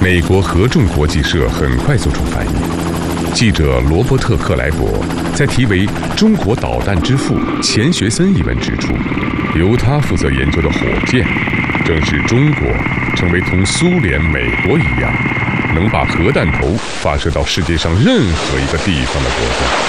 美国合众国际社很快做出反应。记者罗伯特·克莱伯在题为《中国导弹之父钱学森》一文指出，由他负责研究的火箭，正是中国成为同苏联、美国一样，能把核弹头发射到世界上任何一个地方的国家。